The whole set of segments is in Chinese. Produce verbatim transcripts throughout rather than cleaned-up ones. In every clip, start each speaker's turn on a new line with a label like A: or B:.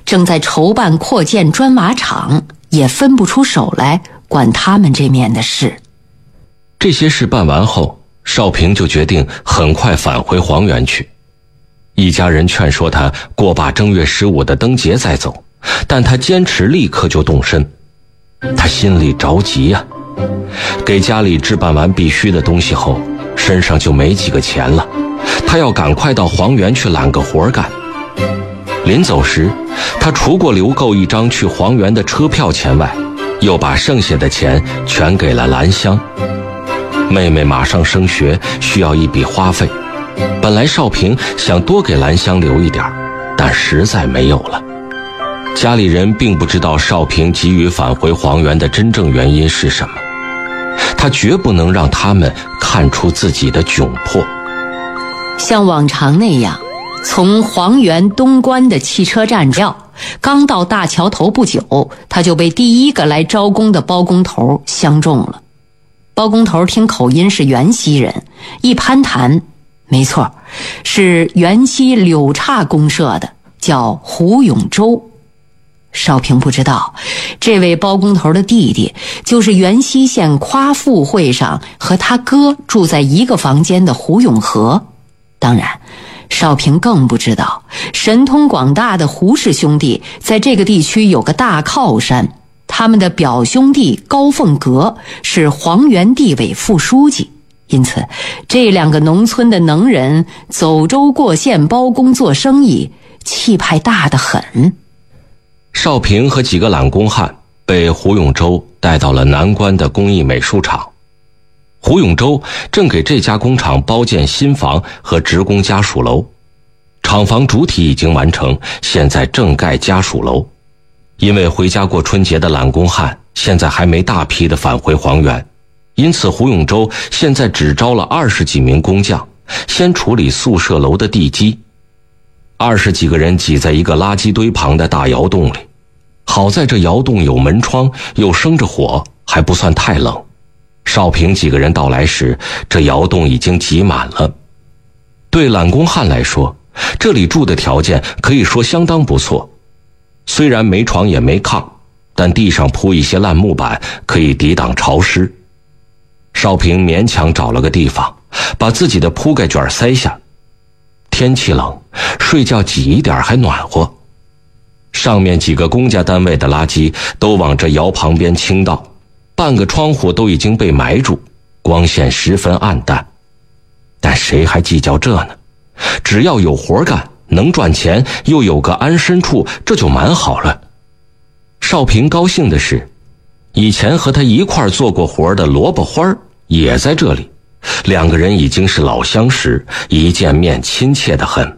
A: 正在筹办扩建砖瓦厂，也分不出手来管他们这面的事。
B: 这些事办完后，少平就决定很快返回黄原去。一家人劝说他过罢正月十五的灯节再走，但他坚持立刻就动身。他心里着急呀、啊，给家里置办完必须的东西后，身上就没几个钱了。他要赶快到黄原去揽个活干。临走时，他除过留够一张去黄原的车票钱外，又把剩下的钱全给了兰香。妹妹马上升学，需要一笔花费。本来少平想多给兰香留一点，但实在没有了。家里人并不知道少平急于返回黄原的真正原因是什么，他绝不能让他们看出自己的窘迫。
A: 像往常那样，从黄原东关的汽车站料，刚到大桥头不久，他就被第一个来招工的包工头相中了。包工头听口音是原西人，一攀谈，没错，是原西柳岔公社的，叫胡永洲。少平不知道，这位包工头的弟弟就是原西县夸父会上和他哥住在一个房间的胡永和。当然，少平更不知道，神通广大的胡氏兄弟在这个地区有个大靠山，他们的表兄弟高凤阁是黄原地委副书记。因此，这两个农村的能人走州过县包工做生意，气派大得很。
B: 少平和几个揽工汉被胡永洲带到了南关的工艺美术厂。胡永洲正给这家工厂包建新房和职工家属楼，厂房主体已经完成，现在正盖家属楼。因为回家过春节的揽工汉现在还没大批的返回黄原，因此胡永洲现在只招了二十几名工匠，先处理宿舍楼的地基。二十几个人挤在一个垃圾堆旁的大窑洞里，好在这窑洞有门窗，又生着火，还不算太冷。少平几个人到来时，这窑洞已经挤满了。对揽工汉来说，这里住的条件可以说相当不错，虽然没床也没炕，但地上铺一些烂木板，可以抵挡潮湿。少平勉强找了个地方，把自己的铺盖卷塞下。天气冷，睡觉挤一点还暖和。上面几个公家单位的垃圾都往这窑旁边倾倒，半个窗户都已经被埋住，光线十分暗淡。但谁还计较这呢？只要有活干，能赚钱，又有个安身处，这就蛮好了。少平高兴的是，以前和他一块做过活的萝卜花也在这里，两个人已经是老相识，一见面亲切得很。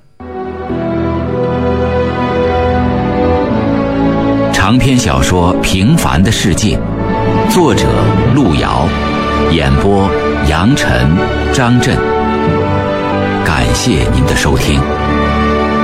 C: 长篇小说《平凡的世界》，作者路遥，演播杨晨、张震。感谢您的收听。